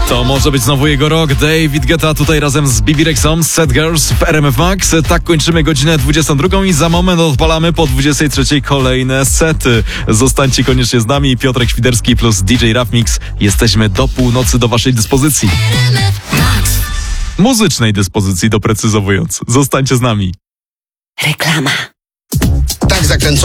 To może być znowu jego rok. David Guetta tutaj razem z Bibi Rexą, Set Girls w RMF Max. Tak kończymy godzinę 22 i za moment odpalamy po 23 kolejne sety. Zostańcie koniecznie z nami. Piotrek Świderski plus DJ Raf Mix. Jesteśmy do północy do waszej dyspozycji. Muzycznej dyspozycji, doprecyzowując. Zostańcie z nami. Reklama. Tak zakręcony